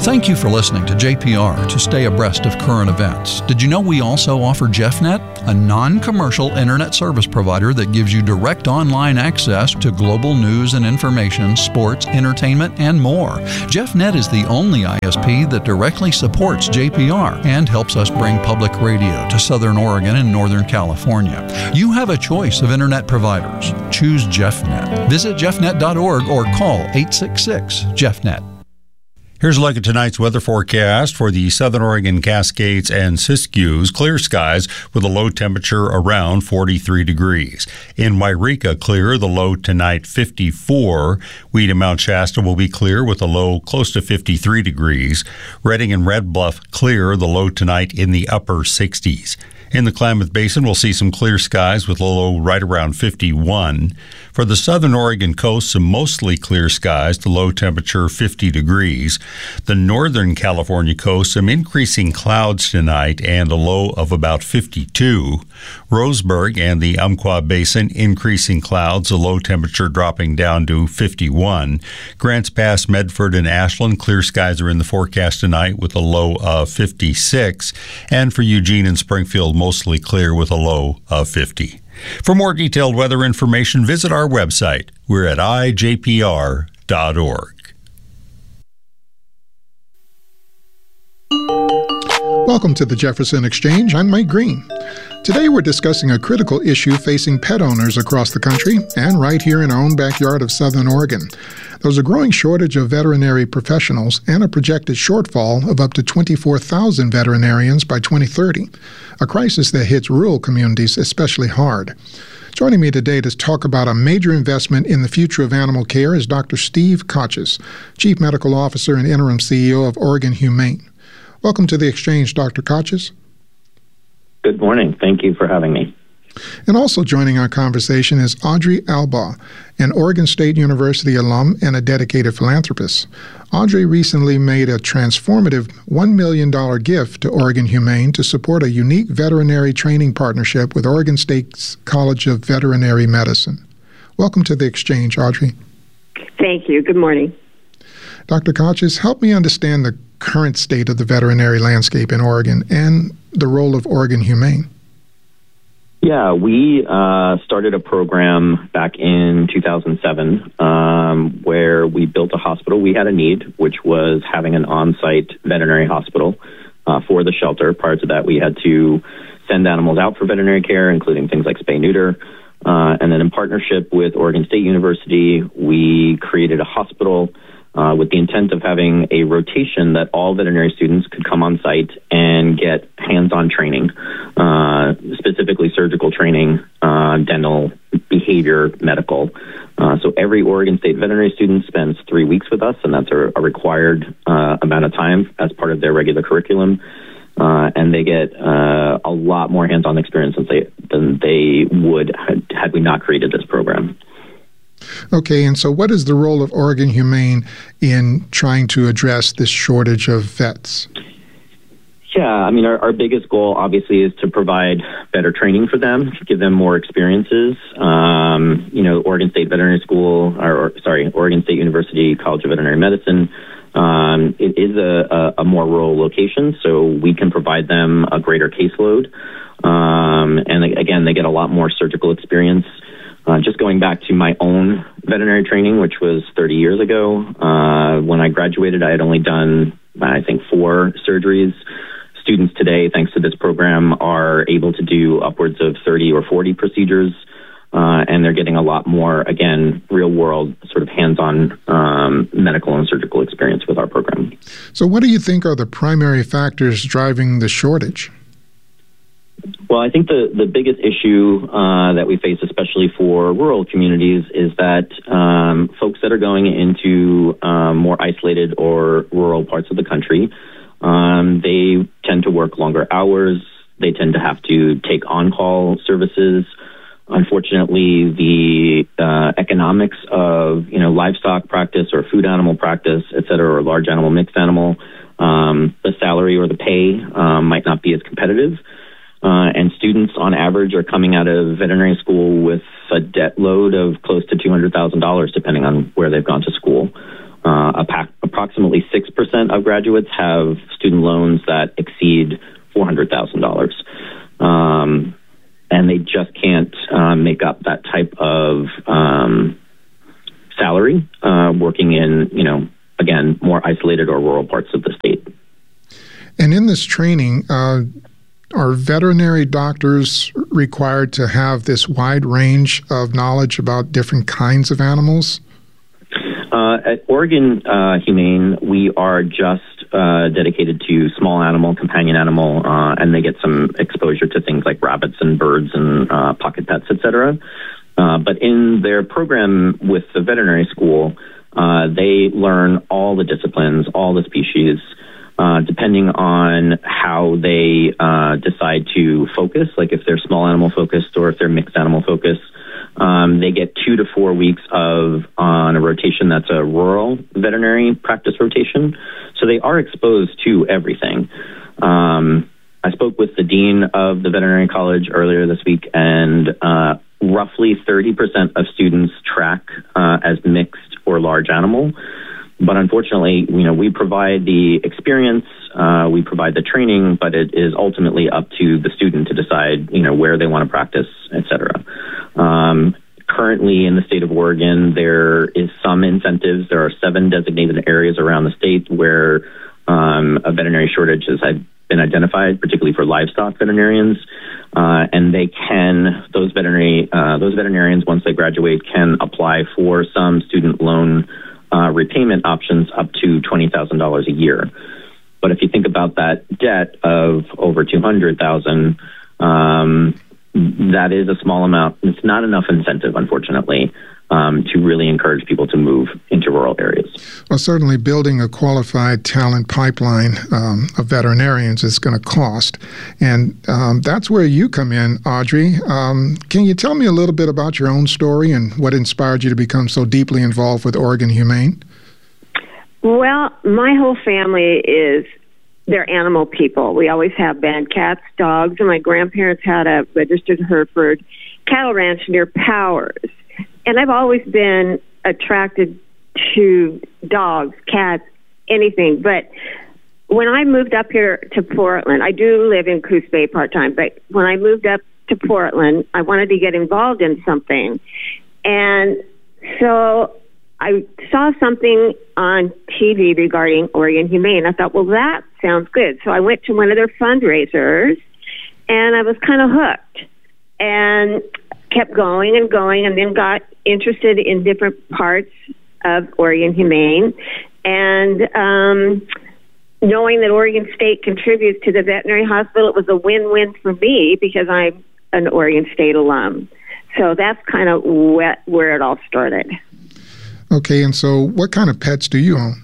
Thank you for listening to JPR to stay abreast of current events. Did you know we also offer JeffNet, a non-commercial internet service provider that gives you direct online access to global news and information, sports, entertainment, and more. JeffNet is the only ISP that directly supports JPR and helps us bring public radio to Southern Oregon and Northern California. You have a choice of internet providers. Choose JeffNet. Visit jeffnet.org or call 866-JeffNet. Here's a look at tonight's weather forecast for the Southern Oregon Cascades and Siskiyous. Clear skies with a low temperature around 43 degrees. In Wairika, clear, the low tonight 54. Weed and Mount Shasta will be clear with a low close to 53 degrees. Redding and Red Bluff clear, the low tonight in the upper 60s. In the Klamath Basin, we'll see some clear skies with a low right around 51. For the southern Oregon coast, some mostly clear skies, the low temperature 50 degrees. The northern California coast, some increasing clouds tonight and a low of about 52. Roseburg and the Umpqua Basin, increasing clouds, a low temperature dropping down to 51. Grants Pass, Medford, and Ashland, clear skies are in the forecast tonight with a low of 56. And for Eugene and Springfield, mostly clear with a low of 50. For more detailed weather information, visit our website. We're at ijpr.org. Welcome to the Jefferson Exchange. I'm Mike Green. Today we're discussing a critical issue facing pet owners across the country and right here in our own backyard of Southern Oregon. There's a growing shortage of veterinary professionals and a projected shortfall of up to 24,000 veterinarians by 2030, a crisis that hits rural communities especially hard. Joining me today to talk about a major investment in the future of animal care is Dr. Steve Kotches, Chief Medical Officer and Interim CEO of Oregon Humane. Welcome to the Exchange, Dr. Kotches. Good morning. Thank you for having me. And also joining our conversation is Audrey Albaugh, an Oregon State University alum and a dedicated philanthropist. Audrey recently made a transformative $1 million gift to Oregon Humane to support a unique veterinary training partnership with Oregon State's College of Veterinary Medicine. Welcome to the Exchange, Audrey. Thank you. Good morning. Dr. Kotches, help me understand the current state of the veterinary landscape in Oregon and the role of Oregon Humane. Yeah, we started a program back in 2007 where we built a hospital. We had a need, which was having an on-site veterinary hospital for the shelter. Prior to that, we had to send animals out for veterinary care, including things like spay-neuter. And then in partnership with Oregon State University, we created a hospital with the intent of having a rotation that all veterinary students could come on site and get hands-on training, specifically surgical training, dental, behavior, medical. So every Oregon State veterinary student spends 3 weeks with us, and that's a required amount of time as part of their regular curriculum. And they get a lot more hands-on experience than they would had we not created this program. Okay, and so what is the role of Oregon Humane in trying to address this shortage of vets? Yeah, I mean, our biggest goal, obviously, is to provide better training for them, to give them more experiences. Oregon State Veterinary School, Oregon State University College of Veterinary Medicine, it is a more rural location, so we can provide them a greater caseload. And again, they get a lot more surgical experience. Just going back to my own veterinary training, which was 30 years ago, when I graduated, I had only done, I think, 4 surgeries. Students today, thanks to this program, are able to do upwards of 30 or 40 procedures, and they're getting a lot more, again, real-world sort of hands-on medical and surgical experience with our program. So what do you think are the primary factors driving the shortage? Well, I think the biggest issue that we face, especially for rural communities, is that folks that are going into more isolated or rural parts of the country, they tend to work longer hours. They tend to have to take on-call services. Unfortunately, the economics of livestock practice or food animal practice, et cetera, or large animal, mixed animal, the salary or the pay might not be as competitive. And students, on average, are coming out of veterinary school with a debt load of close to $200,000, depending on where they've gone to school. approximately 6% of graduates have student loans that exceed $400,000. And they just can't make up that type of salary working in, again, more isolated or rural parts of the state. And in this training, are veterinary doctors required to have this wide range of knowledge about different kinds of animals? At Oregon Humane, we are just dedicated to small animal, companion animal, and they get some exposure to things like rabbits and birds and pocket pets, etc. But in their program with the veterinary school, they learn all the disciplines, all the species, depending on how they decide to focus, like if they're small animal focused or if they're mixed animal focused. They get 2 to 4 weeks on a rotation that's a rural veterinary practice rotation. So they are exposed to everything. I spoke with the dean of the veterinary college earlier this week, and roughly 30% of students track as mixed or large animal. But unfortunately, we provide the experience, we provide the training, but it is ultimately up to the student to decide, where they want to practice, et cetera. Currently in the state of Oregon, there is some incentives. There are 7 designated areas around the state where a veterinary shortage has been identified, particularly for livestock veterinarians. And those veterinarians, once they graduate, can apply for some student loan repayment options up to $20,000 a year. But if you think about that debt of over $200,000, that is a small amount. It's not enough incentive, unfortunately, to really encourage people to move into rural areas. Well, certainly building a qualified talent pipeline of veterinarians is going to cost. And that's where you come in, Audrey. Can you tell me a little bit about your own story and what inspired you to become so deeply involved with Oregon Humane? Well, my whole family they're animal people. We always have been cats, dogs, and my grandparents had a registered Hereford cattle ranch near Powers. And I've always been attracted to dogs, cats, anything. But when I moved up here to Portland, I do live in Coos Bay part-time, but when I moved up to Portland, I wanted to get involved in something. And so I saw something on TV regarding Oregon Humane. I thought, well, that sounds good. So I went to one of their fundraisers, and I was kind of hooked and kept going, and then got interested in different parts of Oregon Humane. And knowing that Oregon State contributes to the veterinary hospital, it was a win-win for me because I'm an Oregon State alum. So that's kind of where it all started. Okay, and so what kind of pets do you own?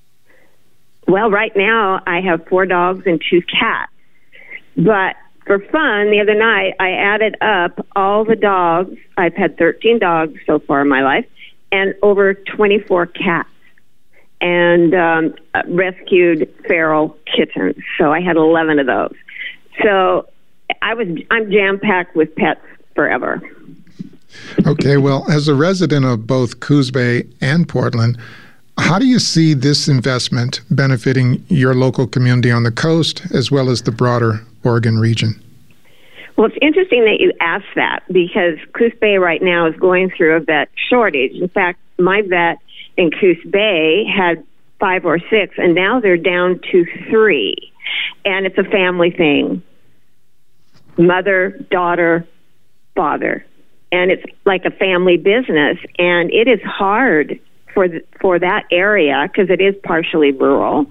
Well, right now I have 4 dogs and 2 cats. But for fun, the other night I added up all the dogs. I've had 13 dogs so far in my life and over 24 cats and rescued feral kittens. So I had 11 of those. So I'm jam-packed with pets forever. Okay, well, as a resident of both Coos Bay and Portland, how do you see this investment benefiting your local community on the coast as well as the broader Oregon region? Well, it's interesting that you asked that because Coos Bay right now is going through a vet shortage. In fact, my vet in Coos Bay had 5 or 6, and now they're down to 3. And it's a family thing. Mother, daughter, father. And it's like a family business, and it is hard for that area because it is partially rural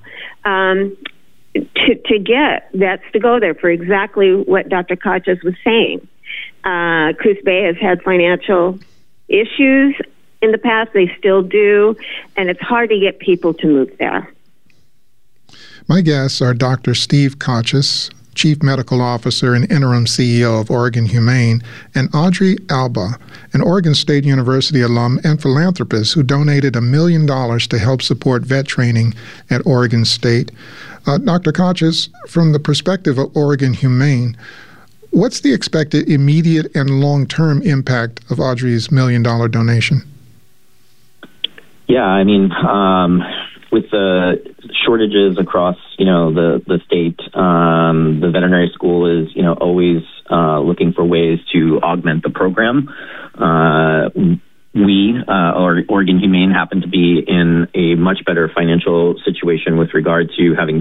to get vets to go there for exactly what Dr. Kachas was saying. Coos Bay has had financial issues in the past; they still do, and it's hard to get people to move there. My guests are Dr. Steve Kachas, Chief Medical Officer and Interim CEO of Oregon Humane, and Audrey Alba, an Oregon State University alum and philanthropist who donated $1 million to help support vet training at Oregon State. Dr. Kachas, from the perspective of Oregon Humane, what's the expected immediate and long-term impact of Audrey's $1 million donation? Yeah, I mean, with the shortages across, the state, the veterinary school is, always looking for ways to augment the program. Oregon Humane, happen to be in a much better financial situation with regard to having